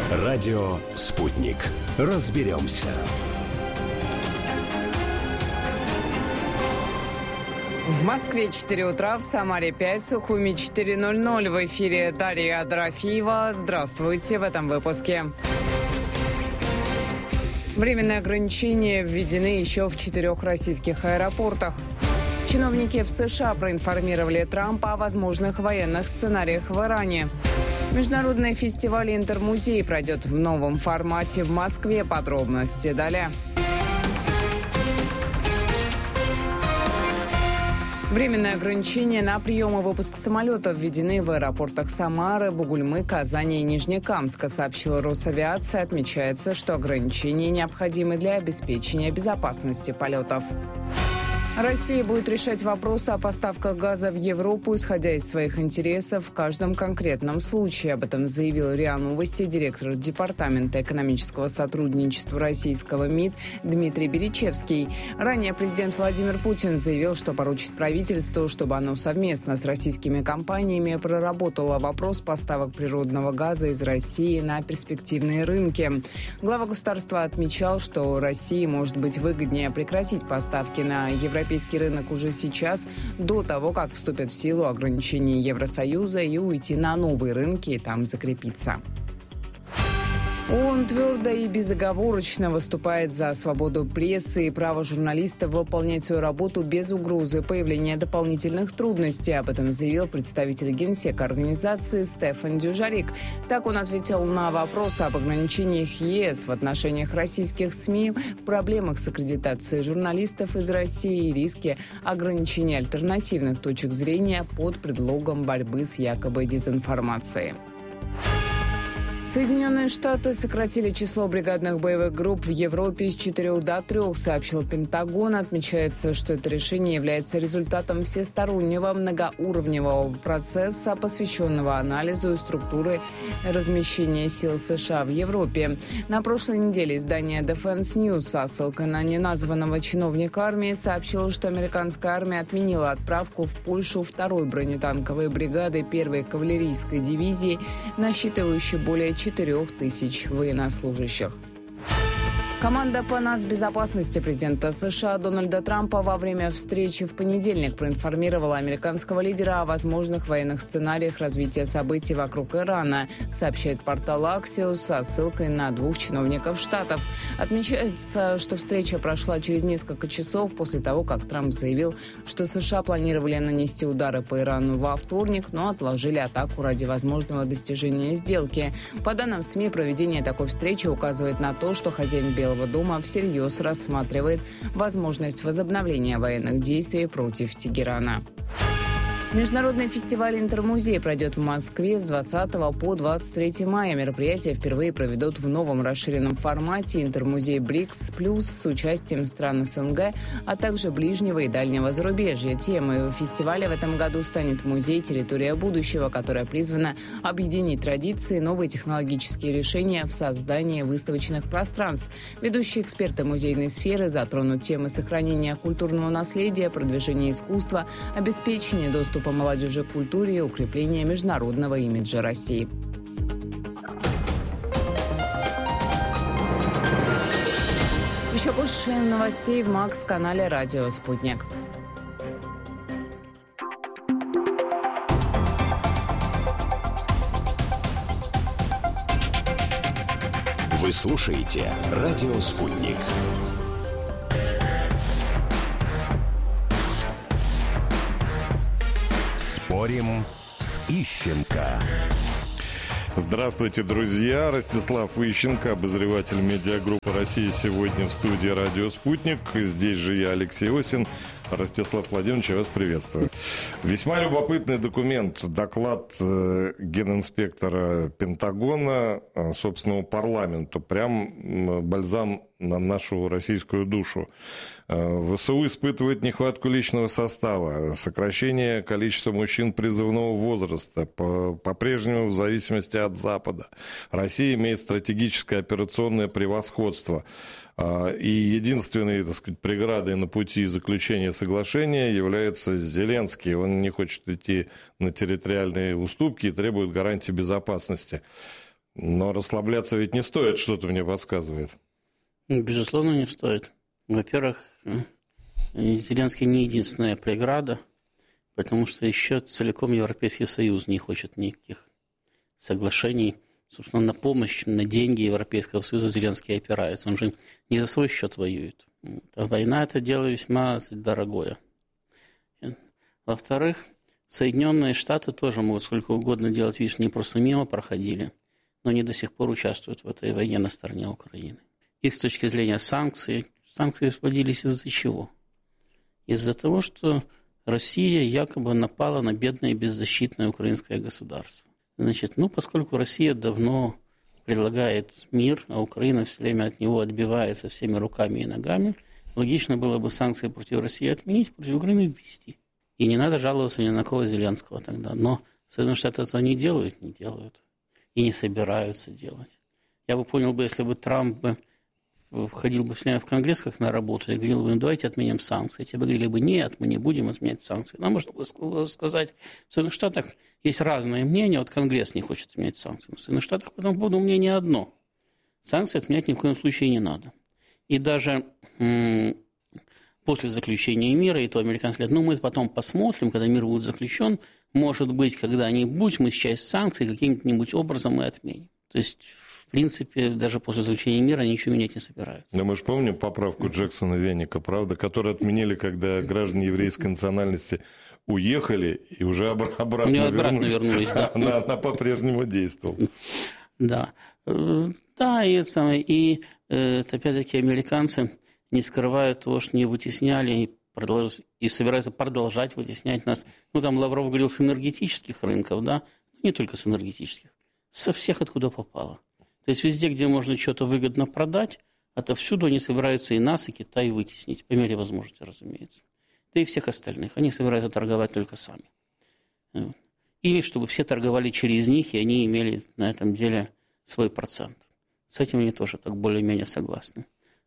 Радио «Спутник». Разберемся. В Москве 4 утра, в Самаре 5, в Сухуми 4:00. В эфире Дарья Дорофеева. Здравствуйте в этом выпуске. Временные ограничения введены еще в 4 российских аэропортах. Чиновники в США проинформировали Трампа о возможных военных сценариях в Иране. Международный фестиваль «Интермузей» пройдет в новом формате в Москве. Подробности далее. Временные ограничения на прием и выпуск самолетов введены в аэропортах Самары, Бугульмы, Казани и Нижнекамска, сообщила Росавиация. Отмечается, что ограничения необходимы для обеспечения безопасности полетов. Россия будет решать вопросы о поставках газа в Европу, исходя из своих интересов в каждом конкретном случае. Об этом заявил РИА Новости директор Департамента экономического сотрудничества российского МИД Дмитрий Беричевский. Ранее президент Владимир Путин заявил, что поручит правительству, чтобы оно совместно с российскими компаниями проработало вопрос поставок природного газа из России на перспективные рынки. Глава государства отмечал, что России может быть выгоднее прекратить поставки на европейский рынок уже сейчас, до того, как вступят в силу ограничения Евросоюза, и уйти на новые рынки и там закрепиться. ООН твердо и безоговорочно выступает за свободу прессы и право журналистов выполнять свою работу без угрозы появления дополнительных трудностей. Об этом заявил представитель Генсека организации Стефан Дюжарик. Так он ответил на вопросы об ограничениях ЕС в отношениях российских СМИ, проблемах с аккредитацией журналистов из России и риске ограничения альтернативных точек зрения под предлогом борьбы с якобы дезинформацией. Соединенные Штаты сократили число бригадных боевых групп в Европе из 4 до 3, сообщил Пентагон. Отмечается, что это решение является результатом всестороннего многоуровневого процесса, посвященного анализу и структуры размещения сил США в Европе. На прошлой неделе издание Defense News со ссылкой на неназванного чиновника армии сообщило, что американская армия отменила отправку в Польшу 2-й бронетанковой бригады 1-й кавалерийской дивизии, насчитывающей более 4000 военнослужащих. Команда по нацбезопасности президента США Дональда Трампа во время встречи в понедельник проинформировала американского лидера о возможных военных сценариях развития событий вокруг Ирана, сообщает портал Axios со ссылкой на 2 чиновников штатов. Отмечается, что встреча прошла через несколько часов после того, как Трамп заявил, что США планировали нанести удары по Ирану во вторник, но отложили атаку ради возможного достижения сделки. По данным СМИ, проведение такой встречи указывает на то, что хозяин Белого дома всерьез рассматривает возможность возобновления военных действий против Тегерана. Международный фестиваль «Интермузей» пройдет в Москве с 20 по 23 мая. Мероприятие впервые проведут в новом расширенном формате «Интермузей БРИКС Плюс» с участием стран СНГ, а также ближнего и дальнего зарубежья. Темой фестиваля в этом году станет музей «Территория будущего», которая призвана объединить традиции, новые технологические решения в создании выставочных пространств. Ведущие эксперты музейной сферы затронут темы сохранения культурного наследия, продвижения искусства, обеспечения доступа молодежи к культуре и укрепления международного имиджа России. Еще больше новостей в Макс-канале «Радио Спутник». Вы слушаете «Радио Спутник». Спорим с Ищенко. Здравствуйте, друзья. Ростислав Ищенко, обозреватель медиагруппы «Россия сегодня» в студии «Радио Спутник». Здесь же я, Алексей Осин. Ростислав Владимирович, я вас приветствую. Весьма любопытный документ, доклад генинспектора Пентагона собственному парламенту. Прям бальзам на нашу российскую душу. ВСУ испытывает нехватку личного состава, сокращение количества мужчин призывного возраста, по-прежнему в зависимости от Запада. Россия имеет стратегическое операционное превосходство. И единственной, так сказать, преградой на пути заключения соглашения является Зеленский. Он не хочет идти на территориальные уступки и требует гарантии безопасности. Но расслабляться ведь не стоит, что-то мне подсказывает. Безусловно, не стоит. Во-первых, Зеленский не единственная преграда, потому что еще целиком Европейский Союз не хочет никаких соглашений. Собственно, на помощь, на деньги Европейского Союза Зеленский опирается. Он же не за свой счет воюет. А война – это дело весьма дорогое. Во-вторых, Соединенные Штаты тоже могут сколько угодно делать вид, что они просто мимо проходили, но они до сих пор участвуют в этой войне на стороне Украины. И с точки зрения санкций вводились из-за чего? Из-за того, что Россия якобы напала на бедное и беззащитное украинское государство. Значит, поскольку Россия давно предлагает мир, а Украина все время от него отбивается всеми руками и ногами, логично было бы санкции против России отменить, против Украины ввести. И не надо жаловаться ни на кого Зеленского тогда. Но Соединенные Штаты этого не делают. И не собираются делать. Я бы понял бы, если бы Трамп входил бы в Конгресс как на работу и говорил бы, давайте отменим санкции. Те бы говорили бы, нет, мы не будем отменять санкции. Нам можно было сказать, в Соединенных Штатах есть разные мнения, вот Конгресс не хочет отменять санкции. В Соединенных Штатах по этому поводу мнение одно. Санкции отменять ни в коем случае не надо. И даже после заключения мира, и то американцы говорят, мы потом посмотрим, когда мир будет заключен, может быть, когда-нибудь мы часть санкций каким-нибудь образом мы отменим. То есть, в принципе, даже после заключения мира они ничего менять не собираются. Да мы же помним поправку Джексона Веника, правда, которую отменили, когда граждане еврейской национальности уехали и уже обратно вернулись. Да. Она по-прежнему действовала. Да. Да, и опять-таки американцы не скрывают того, что не вытесняли и собираются продолжать вытеснять нас. Там Лавров говорил с энергетических рынков, да, не только с энергетических, со всех, откуда попало. То есть везде, где можно что-то выгодно продать, отовсюду они собираются и нас, и Китай вытеснить, по мере возможности, разумеется. Да и всех остальных. Они собираются торговать только сами. Или чтобы все торговали через них, и они имели на этом деле свой процент. С этим они тоже так более-менее согласны.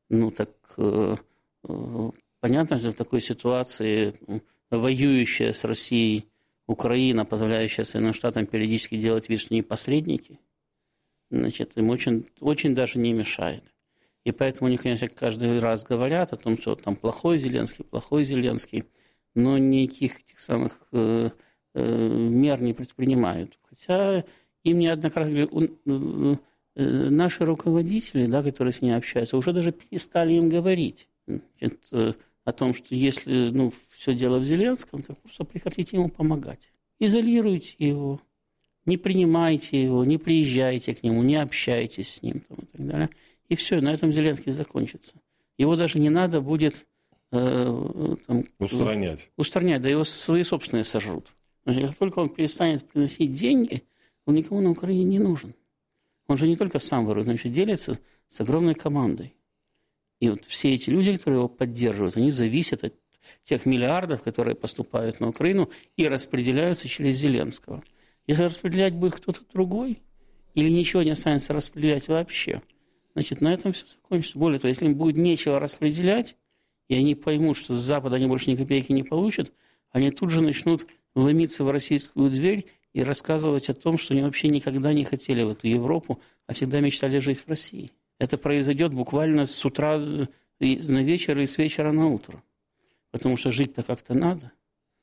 Понятно, что в такой ситуации воюющая с Россией Украина, позволяющая Соединенным Штатам периодически делать вид, что они посредники, им очень, очень даже не мешает. И поэтому они, конечно, каждый раз говорят о том, что там плохой Зеленский, но никаких этих самых мер не предпринимают. Хотя им неоднократно говорят, наши руководители, да, которые с ними общаются, уже даже перестали им говорить о том, что если все дело в Зеленском, то просто прекратите ему помогать. Изолируйте его, не принимайте его, не приезжайте к нему, не общайтесь с ним и так далее. И все, и на этом Зеленский закончится. Его даже не надо будет устранять, да его свои собственные сожрут. Как только он перестанет приносить деньги, он никому на Украине не нужен. Он же не только сам ворует, но еще делится с огромной командой. И вот все эти люди, которые его поддерживают, они зависят от тех миллиардов, которые поступают на Украину и распределяются через Зеленского. Если распределять будет кто-то другой, или ничего не останется распределять вообще, значит, на этом все закончится. Более того, если им будет нечего распределять, и они поймут, что с Запада они больше ни копейки не получат, они тут же начнут ломиться в российскую дверь и рассказывать о том, что они вообще никогда не хотели в эту Европу, а всегда мечтали жить в России. Это произойдет буквально с утра на вечер и с вечера на утро. Потому что жить-то как-то надо.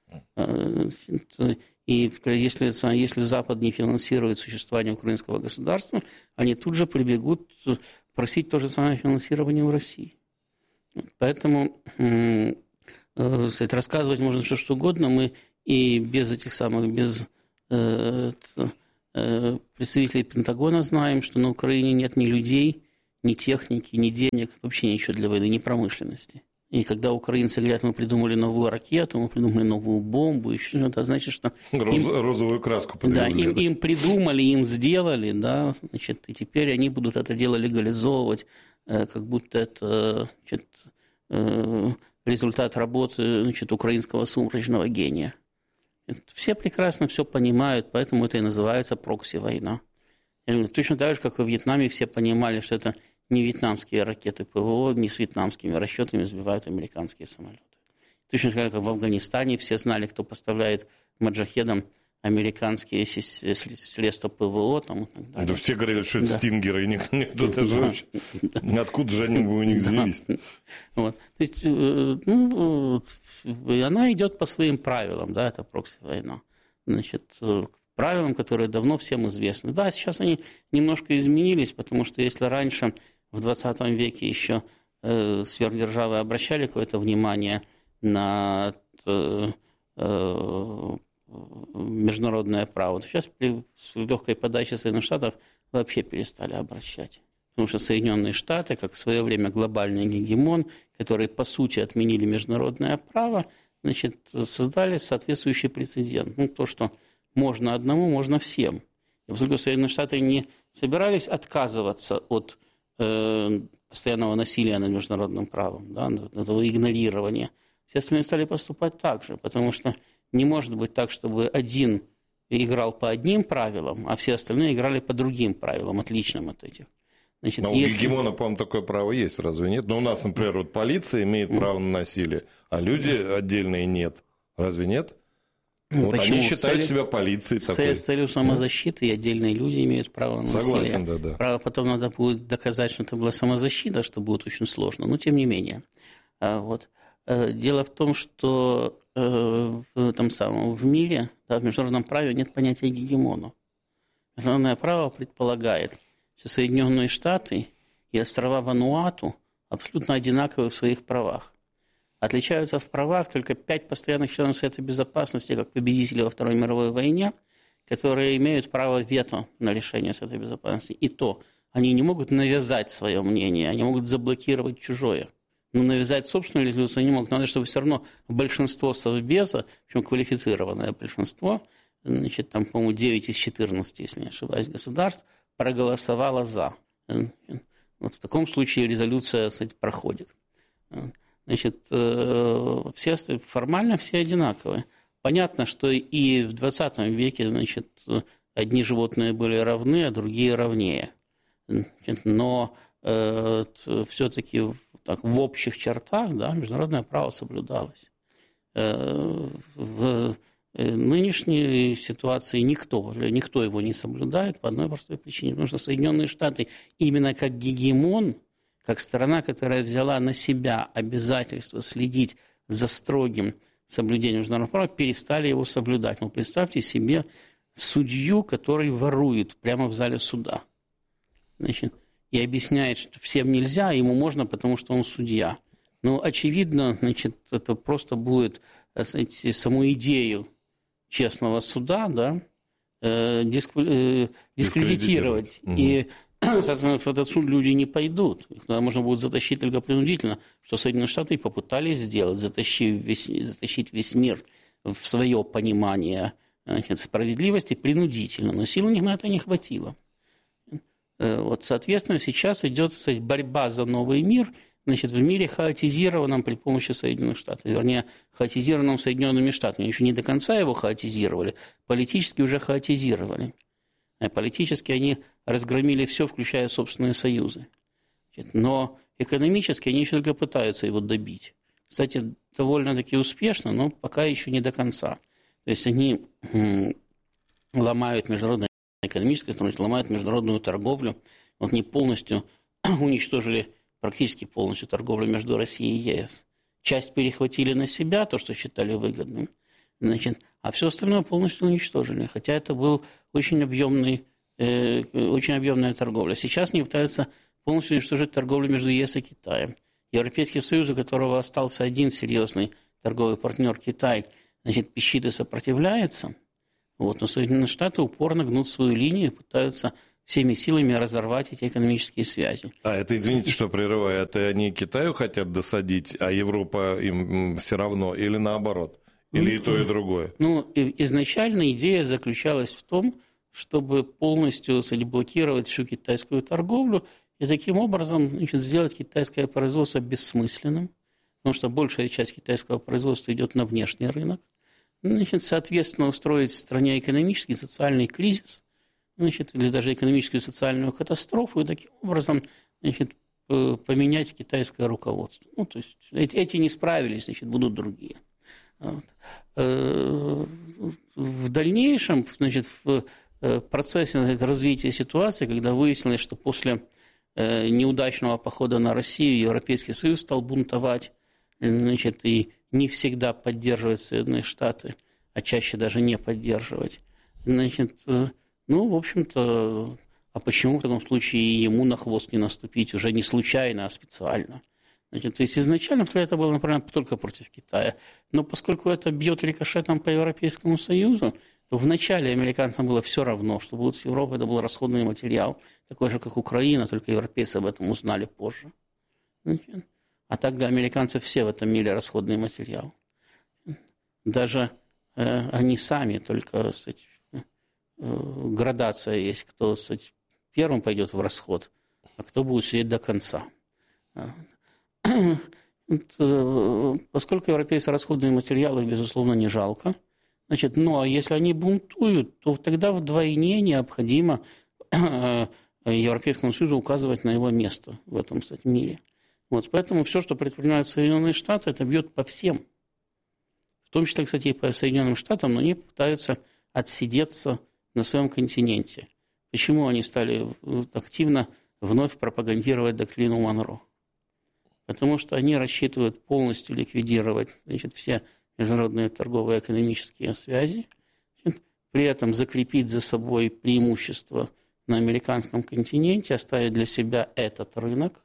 И если Запад не финансирует существование украинского государства, они тут же прибегут просить то же самое финансирование у России. Поэтому рассказывать можно все что угодно. Мы и без представителей Пентагона знаем, что на Украине нет ни людей, ни техники, ни денег, вообще ничего для войны, ни промышленности. И когда украинцы говорят, мы придумали новую ракету, мы придумали новую бомбу, еще что-то, значит, что... Розовую краску подвезли. Да, им придумали, им сделали, да, значит, и теперь они будут это дело легализовывать, как будто это результат работы, значит, украинского сумрачного гения. Все прекрасно все понимают, поэтому это и называется прокси-война. Точно так же, как во Вьетнаме все понимали, что это не вьетнамские ракеты ПВО, не с вьетнамскими расчетами сбивают американские самолеты. Точно так же, как в Афганистане все знали, кто поставляет маджахедам американские средства ПВО. Там, и так далее. Да все говорили, что это стингеры, и никто даже вообще... Откуда же они у них взялись? Вот. То есть, она идет по своим правилам, да, это прокси-война. Значит, правилам, которые давно всем известны. Да, сейчас они немножко изменились, потому что если раньше, в 20 веке еще сверхдержавы обращали какое-то внимание на международное право, то сейчас с легкой подачей Соединенных Штатов вообще перестали обращать. Потому что Соединенные Штаты, как в свое время глобальный гегемон, которые по сути отменили международное право, значит, создали соответствующий прецедент. То, что можно одному, можно всем. И поскольку Соединенные Штаты не собирались отказываться от постоянного насилия над международным правом, да, этого игнорирования, все остальные стали поступать так же, потому что не может быть так, чтобы один играл по одним правилам, а все остальные играли по другим правилам, отличным от этих. Значит, но у гегемона, по-моему, такое право есть, разве нет? Но у нас, например, вот полиция имеет право на насилие, а люди отдельные нет. Разве нет? Вот они считают себя полицией такой. С целью самозащиты и отдельные люди имеют право на насилие. Согласен, да. Право потом надо будет доказать, что это была самозащита, что будет очень сложно, но тем не менее. Вот. Дело в том, что в мире, да, в международном праве нет понятия гегемона. Международное право предполагает, что Соединенные Штаты и острова Вануату абсолютно одинаковы в своих правах. Отличаются в правах только 5 постоянных членов Совета Безопасности, как победители во Второй мировой войне, которые имеют право вето на решение Совета Безопасности. И то, они не могут навязать свое мнение, они могут заблокировать чужое. Но навязать собственную резолюцию не могут. Надо, чтобы все равно большинство Совбеза, причем квалифицированное большинство, значит, там, по-моему, 9 из 14, если не ошибаюсь, государств, проголосовало за. Вот в таком случае резолюция, кстати, проходит. Значит, формально все одинаковые. Понятно, что и в 20 веке, значит, одни животные были равны, а другие равнее. Но все-таки в общих чертах, да, международное право соблюдалось. В нынешней ситуации никто его не соблюдает по одной простой причине. Потому что Соединенные Штаты именно как гегемон, как страна, которая взяла на себя обязательство следить за строгим соблюдением международного права, перестали его соблюдать. Ну, представьте себе судью, который ворует прямо в зале суда. Значит, и объясняет, что всем нельзя, а ему можно, потому что он судья. Но, очевидно, значит, это просто будет, знаете, саму идею честного суда, да, дискредитировать. И, соответственно, в этот суд люди не пойдут. Их туда можно будет затащить только принудительно, что Соединенные Штаты и попытались сделать, затащить весь мир в свое понимание, значит, справедливости принудительно. Но сил у них на это не хватило. Вот, соответственно, сейчас идет, кстати, борьба за новый мир, значит, в мире хаотизированном при помощи Соединенных Штатов, вернее, хаотизированном Соединенными Штатами. Еще не до конца его хаотизировали, политически уже хаотизировали. Политически они разгромили все, включая собственные союзы. Но экономически они еще только пытаются его добить. Кстати, довольно-таки успешно, но пока еще не до конца. То есть они ломают международное экономическое сотрудничество, ломают международную торговлю. Вот они полностью уничтожили, практически полностью торговлю между Россией и ЕС. Часть перехватили на себя, то, что считали выгодным, значит, а все остальное полностью уничтожили. Хотя это был очень объемная торговля. Сейчас они пытаются полностью уничтожить торговлю между ЕС и Китаем. Европейский Союз, у которого остался один серьезный торговый партнер Китай, значит, пищит и сопротивляется. Вот, но Соединенные Штаты упорно гнут свою линию и пытаются всеми силами разорвать эти экономические связи. А это, извините, что прерываю, это они Китаю хотят досадить, а Европа им все равно, или наоборот? Или и то, и другое? Ну, изначально идея заключалась в том, чтобы полностью блокировать всю китайскую торговлю и таким образом, значит, сделать китайское производство бессмысленным, потому что большая часть китайского производства идет на внешний рынок. Значит, соответственно, устроить в стране экономический и социальный кризис, значит, или даже экономическую и социальную катастрофу, и таким образом, значит, поменять китайское руководство. Ну, то есть эти не справились, значит, будут другие. В дальнейшем, значит, в процессе развития ситуации, когда выяснилось, что после неудачного похода на Россию Европейский Союз стал бунтовать, значит, и не всегда поддерживать Соединенные Штаты, а чаще даже не поддерживать. Значит, в общем-то, а почему в таком случае ему на хвост не наступить уже не случайно, а специально? Значит, то есть изначально это было направлено только против Китая. Но поскольку это бьет рикошетом по Европейскому Союзу, то вначале американцам было все равно, что будет с Европой, это был расходный материал, такой же, как Украина, только европейцы об этом узнали позже. Значит, а так для американцев все в этом мире расходный материал. Даже они сами, только градация есть, кто первым пойдет в расход, а кто будет сидеть до конца. Поскольку европейцы расходные материалы, безусловно, не жалко, значит, а если они бунтуют, то тогда вдвойне необходимо Европейскому Союзу указывать на его место в этом, мире. Поэтому все, что предпринимают Соединенные Штаты, это бьет по всем. В том числе, кстати, и по Соединенным Штатам, но они пытаются отсидеться на своем континенте. Почему они стали активно вновь пропагандировать доктрину Монро? Потому что они рассчитывают полностью ликвидировать, все международные торговые и экономические связи, при этом закрепить за собой преимущество на американском континенте, оставить для себя этот рынок,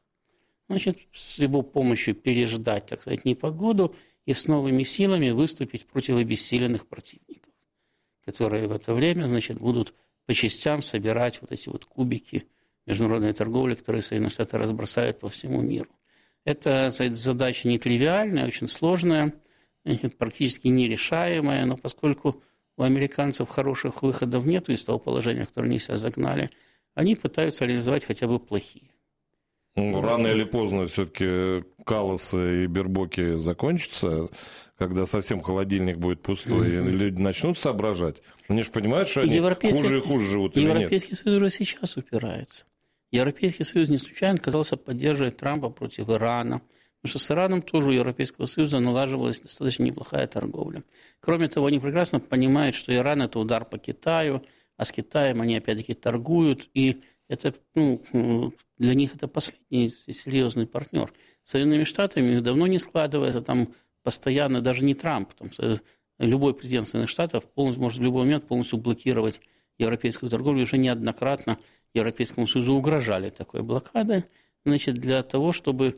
с его помощью переждать, непогоду и с новыми силами выступить против обессиленных противников, которые в это время, будут по частям собирать эти кубики международной торговли, которые Соединенные Штаты разбросают по всему миру. Это задача нетривиальная, очень сложная, практически нерешаемая, но поскольку у американцев хороших выходов нет из того положения, в которое они себя загнали, они пытаются реализовать хотя бы плохие. Рано или поздно все-таки Калласы и Бербоки закончатся, когда совсем холодильник будет пустой, и люди начнут соображать. Они же понимают, что они хуже и хуже живут или нет. Европейский Союз уже сейчас упирается. Европейский Союз не случайно отказался поддерживать Трампа против Ирана, потому что с Ираном тоже у Европейского Союза налаживалась достаточно неплохая торговля. Кроме того, они прекрасно понимают, что Иран – это удар по Китаю, а с Китаем они опять-таки торгуют, и это, для них это последний серьезный партнер. С Соединенными Штатами давно не складывается, там постоянно, даже не Трамп, любой президент Соединенных Штатов может в любой момент полностью блокировать европейскую торговлю. Уже неоднократно Европейскому Союзу угрожали такой блокадой, для того, чтобы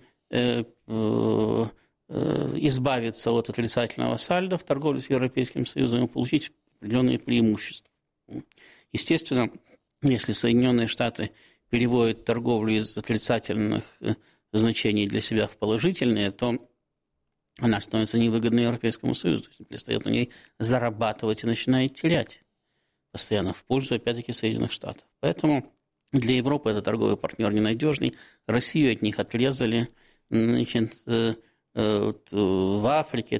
избавиться от отрицательного сальдо в торговле с Европейским Союзом и получить определенные преимущества. Естественно, если Соединенные Штаты переводят торговлю из отрицательных значений для себя в положительные, то она становится невыгодной Европейскому Союзу, то есть перестает на ней зарабатывать и начинает терять постоянно в пользу, опять-таки, Соединенных Штатов. Поэтому для Европы это торговый партнер ненадежный. Россию от них отрезали. В Африке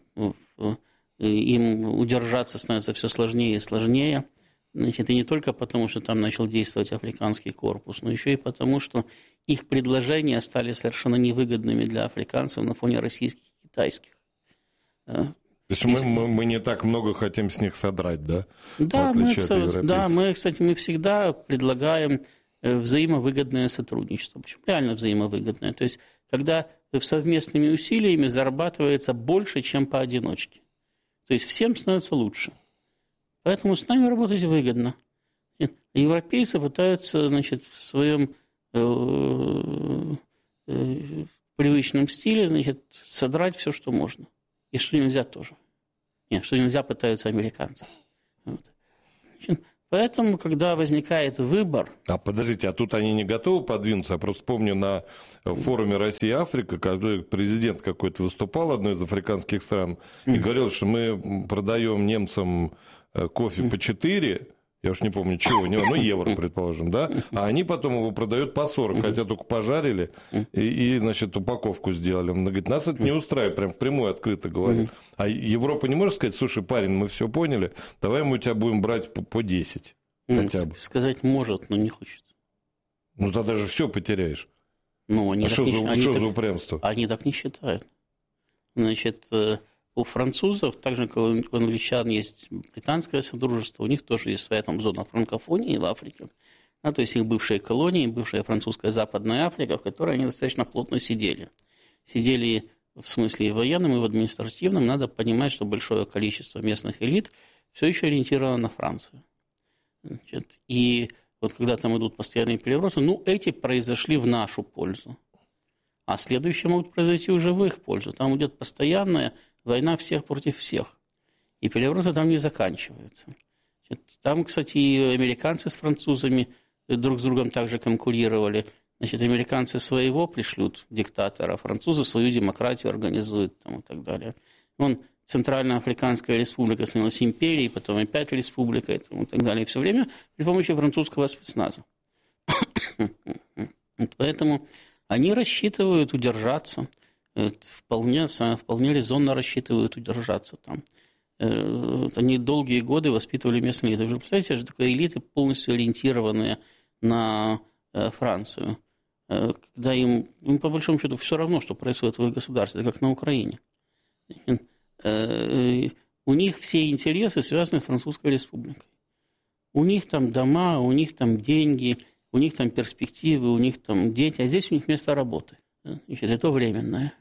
им удержаться становится все сложнее и сложнее. И не только потому, что там начал действовать африканский корпус, но еще и потому, что их предложения стали совершенно невыгодными для африканцев на фоне российских и китайских. То есть мы не так много хотим с них содрать, да? Да, мы, кстати, мы всегда предлагаем взаимовыгодное сотрудничество. Почему реально взаимовыгодное? То есть, когда совместными усилиями зарабатывается больше, чем поодиночке. То есть, всем становится лучше. Поэтому с нами работать выгодно. Европейцы пытаются, в своем привычном стиле, содрать все, что можно. И что нельзя тоже. Нет, что нельзя, пытаются американцы. Поэтому, когда возникает выбор... Подождите, а тут они не готовы подвинуться? Я просто помню на форуме Россия-Африка, когда президент какой-то выступал, одной из африканских стран, и говорил, что мы продаем немцам кофе по 4, я уж не помню чего, евро, предположим, да, а они потом его продают по 40, хотя только пожарили и упаковку сделали. Он говорит, нас это не устраивает, прям впрямую открыто говорит. А Европа не может сказать, слушай, парень, мы все поняли, давай мы у тебя будем брать по 10 хотя бы. Сказать может, но не хочет. Тогда же все потеряешь. Что за упрямство? Они так не считают. у французов, так же, как у англичан, есть британское содружество, у них тоже есть своя там зона франкофонии в Африке. То есть их бывшие колонии, бывшая французская Западная Африка, в которой они достаточно плотно сидели. Сидели в смысле и военном, и в административном. Надо понимать, что большое количество местных элит все еще ориентировано на Францию. И вот когда там идут постоянные перевороты, эти произошли в нашу пользу. А следующие могут произойти уже в их пользу. Там идет постоянная война всех против всех. И перевороты там не заканчиваются. Там, кстати, и американцы с французами друг с другом также конкурировали. Американцы своего пришлют диктатора, французы свою демократию организуют там, и так далее. Центральноафриканская республика становилась империей, потом опять республика и так далее. И все время при помощи французского спецназа. Поэтому они рассчитывают удержаться. Вполне резонно рассчитывают удержаться там. Они долгие годы воспитывали местные элиты. Вы представляете, что такое элиты, полностью ориентированные на Францию. Когда им по большому счету все равно, что происходит в их государстве, как на Украине. У них все интересы связаны с Французской республикой. У них там дома, у них там деньги, у них там перспективы, у них там дети, а здесь у них место работы. Это временное.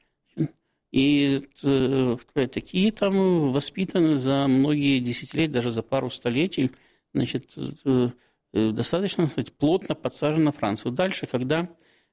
И такие там воспитаны за многие десятилетия, даже за пару столетий, достаточно, кстати, плотно подсажены на Францию. Дальше, когда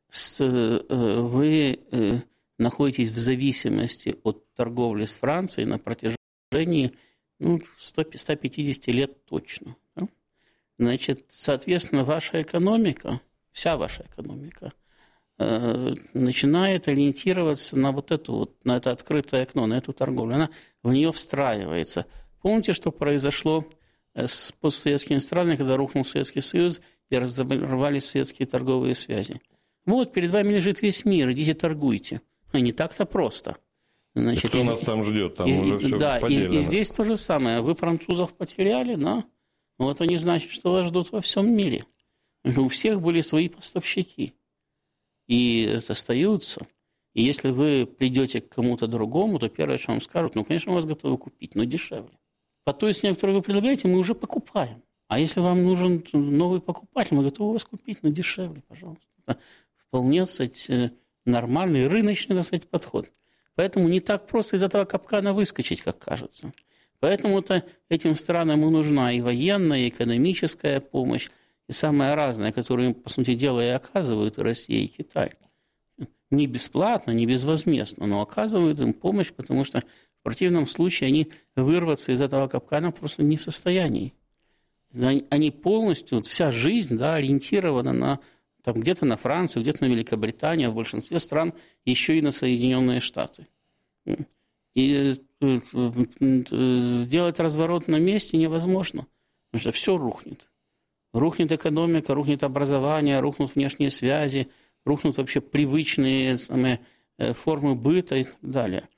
вы находитесь в зависимости от торговли с Францией на протяжении 150 лет точно. Да? Соответственно, ваша экономика, вся ваша экономика, начинает ориентироваться на на это открытое окно, на эту торговлю. Она в нее встраивается. Помните, что произошло с постсоветскими странами, когда рухнул Советский Союз и разорвались советские торговые связи? Перед вами лежит весь мир, идите торгуйте. Не так-то просто. Кто нас там ждет? Там уже все поделено. И здесь то же самое. Вы французов потеряли, да? Но это не значит, что вас ждут во всем мире. У всех были свои поставщики. И это остаются. И если вы придете к кому-то другому, то первое, что вам скажут, конечно, мы вас готовы купить, но дешевле. По той цене, которую вы предлагаете, мы уже покупаем. А если вам нужен новый покупатель, мы готовы вас купить, но дешевле, пожалуйста. Это вполне, нормальный рыночный, подход. Поэтому не так просто из этого капкана выскочить, как кажется. Поэтому-то этим странам и нужна и военная, и экономическая помощь, и самая разная, которую им, по сути дела, и оказывают и Россия, и Китай. Не бесплатно, не безвозмездно, но оказывают им помощь, потому что в противном случае они вырваться из этого капкана просто не в состоянии. Они полностью, вся жизнь, ориентирована на где-то на Францию, где-то на Великобританию, а в большинстве стран еще и на Соединенные Штаты. И сделать разворот на месте невозможно, потому что все рухнет. Рухнет экономика, рухнет образование, рухнут внешние связи, рухнут вообще привычные формы быта и так далее.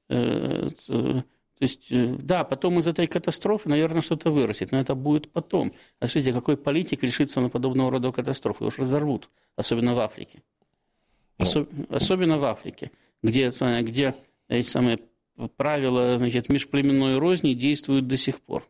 То есть, потом из этой катастрофы, наверное, что-то вырастет, но это будет потом. А смотрите, какой политик решится на подобного рода катастрофы? Его уж разорвут, особенно в Африке. Особенно в Африке, где эти самые правила межплеменной розни действуют до сих пор.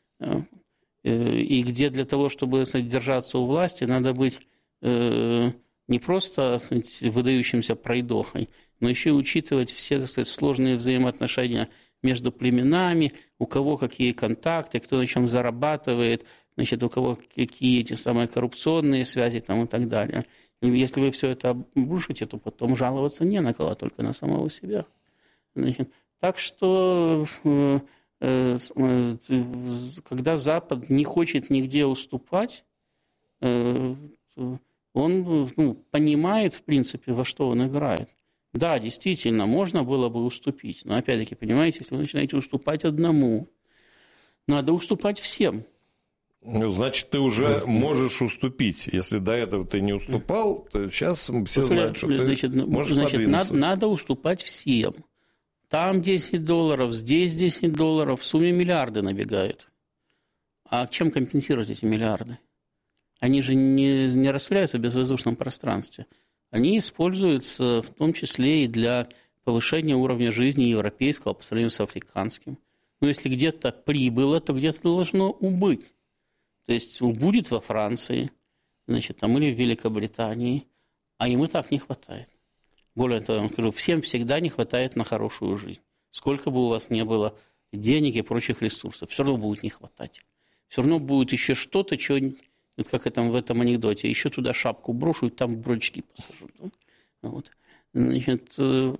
И где для того, чтобы держаться у власти, надо быть не просто выдающимся пройдохой, но еще и учитывать все, сложные взаимоотношения между племенами, у кого какие контакты, кто на чем зарабатывает, у кого какие эти самые коррупционные связи и так далее. Если вы все это обрушите, то потом жаловаться не на кого, только на самого себя. Так что, когда Запад не хочет нигде уступать, он понимает, в принципе, во что он играет. Да, действительно, можно было бы уступить. Но, опять-таки, понимаете, если вы начинаете уступать одному, надо уступать всем. Значит, ты уже можешь уступить. Если до этого ты не уступал, то сейчас все знают, что ты можешь подвинуться. Надо уступать всем. Там $10, здесь $10, в сумме миллиарды набегают. А чем компенсировать эти миллиарды? Они же не распыляются в безвоздушном пространстве. Они используются в том числе и для повышение уровня жизни европейского по сравнению с африканским. Но если где-то прибыло, то где-то должно убыть. То есть убудет во Франции, значит, там, или в Великобритании, а им и так не хватает. Более того, я вам скажу, всем всегда не хватает на хорошую жизнь. Сколько бы у вас ни было денег и прочих ресурсов, все равно будет не хватать. Все равно будет еще что-то, как в этом анекдоте, еще туда шапку брошу и там бурачки посажу. Вот. Значит,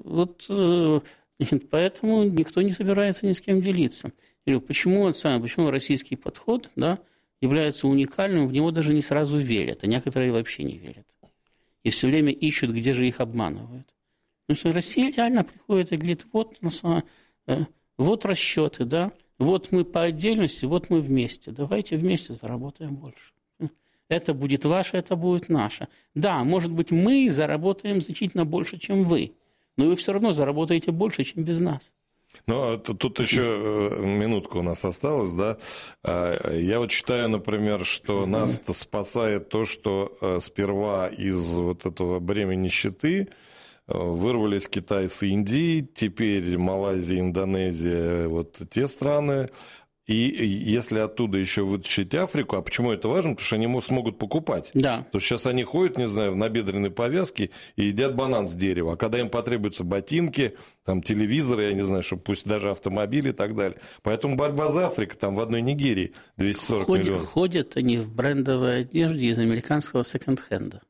поэтому никто не собирается ни с кем делиться. Почему российский подход, да, является уникальным, в него даже не сразу верят, а некоторые вообще не верят. И все время ищут, где же их обманывают. Потому что Россия реально приходит и говорит, вот расчеты, да, вот мы по отдельности, вот мы вместе, давайте вместе заработаем больше. Это будет ваше, это будет наше. Да, может быть, мы заработаем значительно больше, чем вы, но вы все равно заработаете больше, чем без нас. Ну, тут еще минутка у нас осталась, да. Я вот считаю, например, что нас спасает то, что сперва из вот этого бремени нищеты вырвались Китай с Индией, теперь Малайзия, Индонезия, вот те страны. И если оттуда еще вытащить Африку, а почему это важно? Потому что они смогут покупать. Да. То сейчас они ходят, не знаю, в набедренной повязке и едят банан с дерева. А когда им потребуются ботинки, там, телевизоры, я не знаю, что пусть даже автомобили и так далее. Поэтому борьба за Африку, там в одной Нигерии 240 миллионов. Ходят они в брендовой одежде из американского секонд-хенда.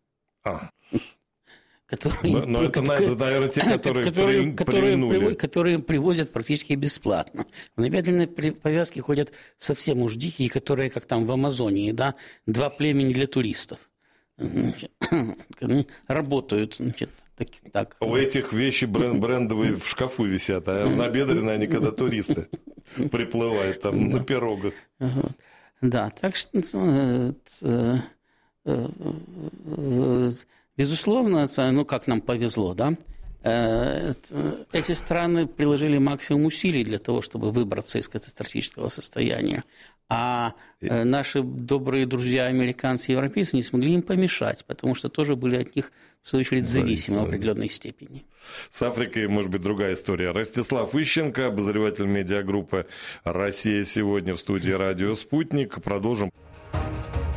Наверное, те, которые привозят практически бесплатно. В набедренной повязке ходят совсем уж дикие, которые, как там в Амазонии, да, 2 племени для туристов. Работают, значит, так. У этих вещи брендовые в шкафу висят, а в набедренной они, когда туристы приплывают там на пирогах. Да, так что... Безусловно, как нам повезло, да? Эти страны приложили максимум усилий для того, чтобы выбраться из катастрофического состояния. А наши добрые друзья, американцы и европейцы, не смогли им помешать, потому что тоже были от них, в свою очередь, зависимы в определенной степени. С Африкой, может быть, другая история. Ростислав Ищенко, обозреватель медиагруппы «Россия сегодня» в студии «Радио Спутник». Продолжим.